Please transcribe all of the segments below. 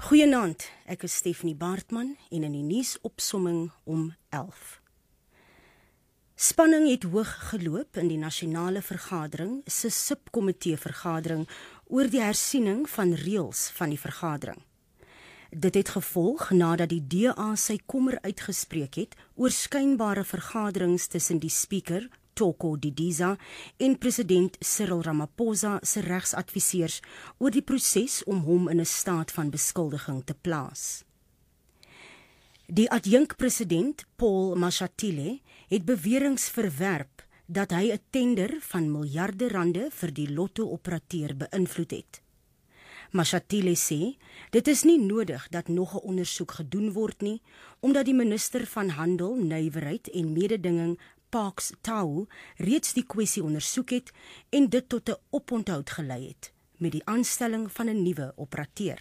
Goeienaand, ek is Stephanie Baartman en in die nuusopsomming om 11. Spanning het hoog geloop in die nasionale vergadering se subkomitee vergadering oor die hersiening van reëls van die vergadering. Dit het gevolg nadat die DA sy kommer uitgespreek het oor skynbare vergaderings tussen die speaker Thoko Didiza en president Cyril Ramaphosa se regsadviseurs oor die proses om hom in 'n staat van beskuldiging te plaas. Die adjunkpresident Paul Mashatile het beweringe verwerp dat hy 'n tender van miljarde rande vir die lotto-operateur beïnvloed het. Mashatile sê, dit is nie nodig dat nog 'n ondersoek gedoen word nie, omdat die minister van Handel, Nywerheid en Mededinging Parks Tau reeds die kwessie ondersoek het en dit tot 'n oponthoud gelei het met die aanstelling van 'n nuwe operateur.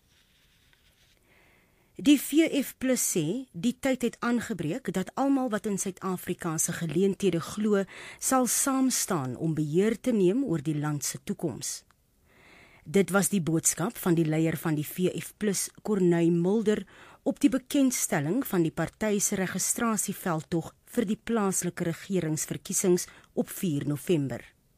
Die VF+ sê, die tyd het aangebreek dat almal wat in Suid-Afrika se geleenthede glo, sal saam staan om beheer te neem oor die land se toekoms. Dit was die boodskap van die leier van die VF+, Corneille Mulder, op die bekendstelling van die party se registrasieveldtog vir die plaaslike regeringsverkiesings op 4 November.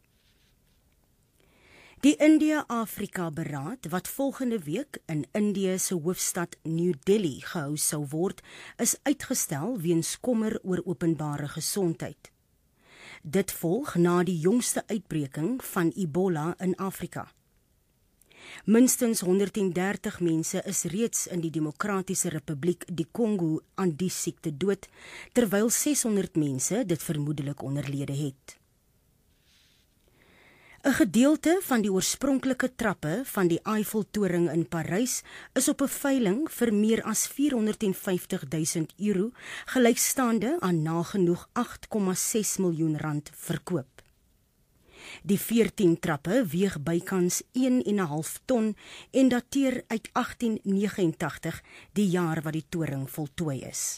Die India-Afrika-beraad, wat volgende week in Indië se hoofstad New Delhi gehou sou word, is uitgestel weens kommer oor openbare gesondheid. Dit volg na die jongste uitbreking van Ebola in Afrika. Minstens 130 mense is reeds in die Demokratiese Republiek die Kongo aan die siekte dood, terwyl 600 mense dit vermoedelik onderlede het. 'n Gedeelte van die oorspronklike trappe van die Eiffeltoring in Parys is op 'n veiling vir meer as 450.000 euro, gelykstaande aan nagenoeg 8,6 miljoen rand verkoop. Die 14 trappe weeg bykans 1,5 ton en dateer uit 1889, die jaar wat die toring voltooi is.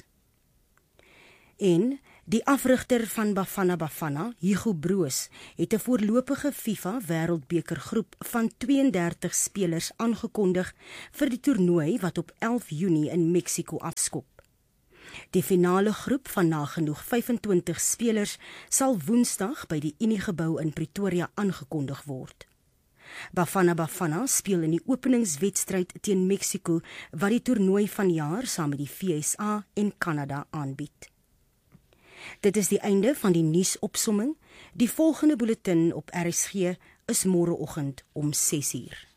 En die afrigter van Bafana Bafana, Hugo Broos, het 'n voorlopige FIFA wêreldbekergroep van 32 spelers aangekondig vir die toernooi wat op 11 Junie in Mexiko afskop. Die finale groep van nagenoeg 25 spelers sal Woensdag by die Uniegebou in Pretoria aangekondig word. Bafana Bafana speel in die openingswedstryd teen Mexiko wat die toernooi vanjaar saam met die VSA en Kanada aanbied. Dit is die einde van die nuusopsomming. Die volgende bulletin op RSG is môreoggend om 6:00.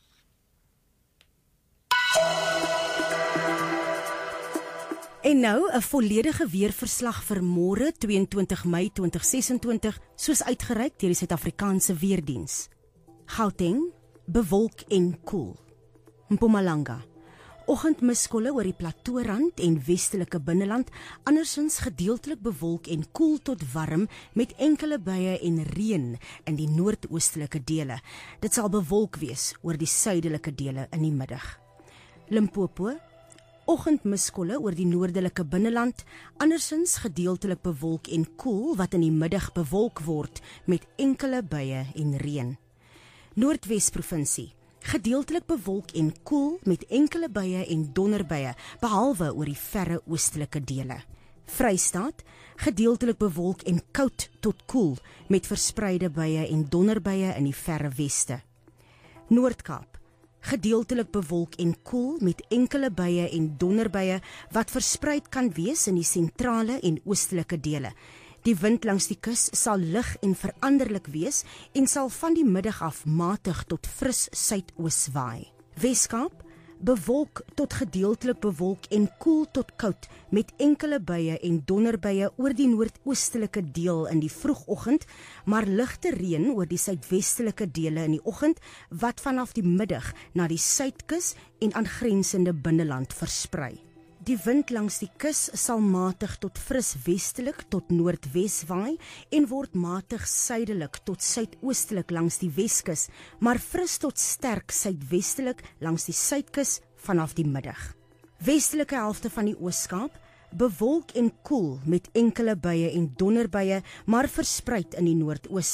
En nou 'n volledige weerverslag vir môre 22 Mei 2026, soos uitgereik deur die Suid-Afrikaanse Weerdiens. Gauteng, bewolk en koel. Mpumalanga, oggendmiskolle oor die Plateaurand en westelike binneland, andersins gedeeltelik bewolk en koel tot warm met enkele buie en reën in die noordoostelike dele. Dit sal bewolk wees oor die suidelike dele in die middag. Limpopo, oggendmiskolle oor die noordelike binneland, andersins gedeeltelik bewolk en koel wat in die middag bewolk word met enkele buie en reën. Noordwes-provinsie, gedeeltelik bewolk en koel met enkele buie en donderbuie, behalwe oor die verre oostelike dele. Vrystaat, gedeeltelik bewolk en koud tot koel met verspreide buie en donderbuie in die verre weste. Noord-Kaap, gedeeltelik bewolk en koel met enkele buie en donderbuie wat verspreid kan wees in die sentrale en oostelike dele. Die wind langs die kus sal lig en veranderlik wees en sal van die middag af matig tot fris suidoos waai. Weskaap, bewolk tot gedeeltelik bewolk en koel tot koud met enkele buie en donderbuie oor die noordoostelike deel in die vroegoggend, maar ligte reën oor die suidwestelike dele in die oggend wat vanaf die middag na die suidkus en aangrensende binneland versprei. Die wind langs die kus sal matig tot fris westelik tot noordwes waai en word matig suidelik tot suidoostelik langs die Weskus, maar fris tot sterk suidwestelik langs die suidkus vanaf die middag. Westelike helfte van die Oos-Kaap, bewolk en koel met enkele buie en donderbuie, maar verspreid in die noordooste.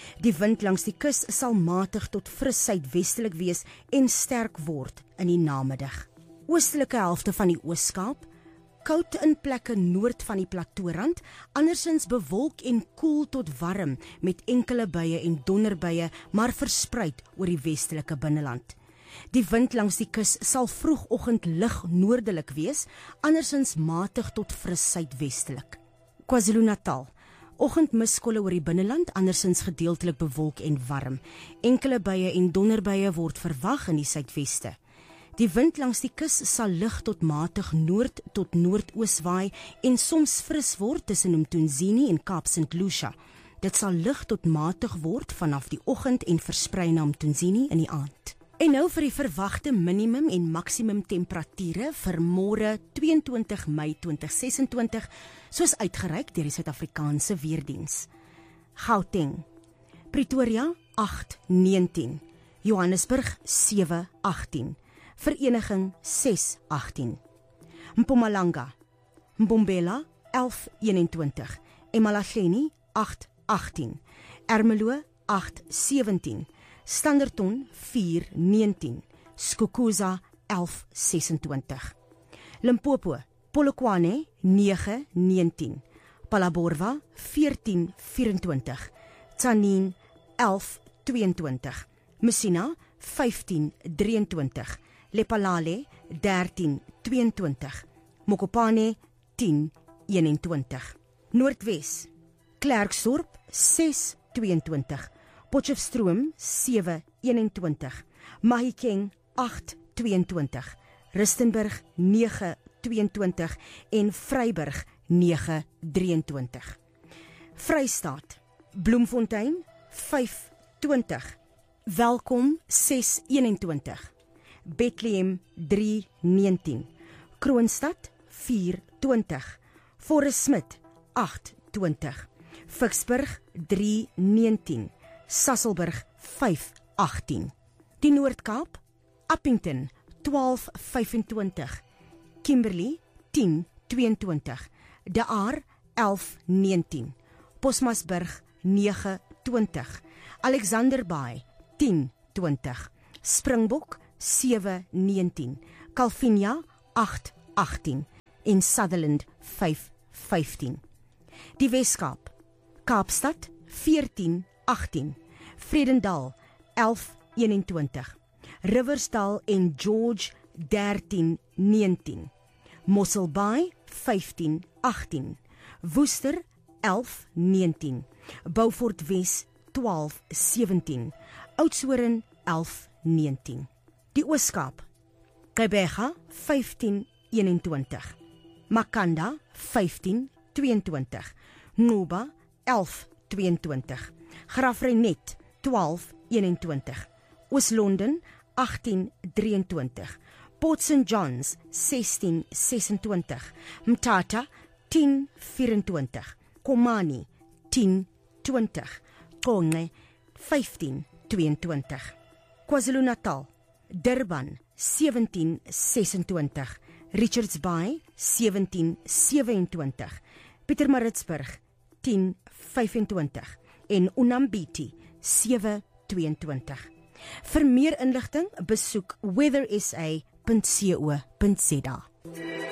Die wind langs die kus sal matig tot fris suidwestelik wees en sterk word in die namiddag. Oostelike helfte van die Oos-Kaap, koud in plekke noord van die platoorand, andersins bewolk en koel tot warm met enkele buie en donderbuie, maar verspreid oor die westelike binneland. Die wind langs die kus sal vroegoggend lig noordelik wees, andersins matig tot fris suidwestelik. KwaZulu-Natal, oggendmiskolle oor die binneland, andersins gedeeltelik bewolk en warm. Enkele buie en donderbuie word verwag in die suidweste. Die wind langs die kus sal lig tot matig noord tot noordoos waai en soms fris word tussen Umthunzini en Kaap St. Lucia. Dit sal lig tot matig word vanaf die oggend en versprei na Umthunzini in die aand. En nou vir die verwagte minimum en maksimum temperature vir môre 22 Mei 2026, soos uitgereik deur die Suid-Afrikaanse Weerdiens. Gauteng, Pretoria 8:19, Johannesburg 7:18, Vereniging 6:18, Mpumalanga, Mbombela 11:21, Emalahleni 8:18, Ermelo 8:17, Standerton 4:19, Skukuza 11:26, Limpopo, Polokwane 9:19, Phalaborwa 14:24, Tzaneen 11:22, Messina 15:23, Lephalale 13:22, Mokopane 10:21, Noordwes, Klerksdorp 6:22, Potchefstroom 7:21, Mahikeng 8:22, Rustenburg 9:22 en Vryburg 9:23. Vrystaat, Bloemfontein 5:20, Welkom 6:21, Bethlehem 3:19, Kroonstad 4:20, Forest Smith 8:20, Vicksburg 3:19, Sasolburg 5:18. Die Noord-Kaap, Appington 12:25, Kimberley 10:22, De Aar 11:19, Posmasburg 9:20, Alexander Bay 10:20, Springbok 7:19, Calvinia 8:18 en Sutherland 5:15. Die Weskaap, Kaapstad 14:18, Vredendal 11:21, Riversdal en George 13:19, Mossel Bay 15:18, Worcester 11:19, Beaufort Wes 12:17, Oudtshoorn 11:19. Die Ooskaap, Gqeberha 15:21, Makanda 15:22, Nqubo 11:22, Graaff-Reinet 12:21, Oos-London 18:23, Port St. John's 16:26, Mthatha 10:24, Komani 10:20, Qonce 15:22, KwaZulu-Natal, Durban 17:26, Richards Bay 17:27, Pietermaritzburg 10:25 en Unambiti 7:22. Vir meer inligting besoek weathersa.co.za.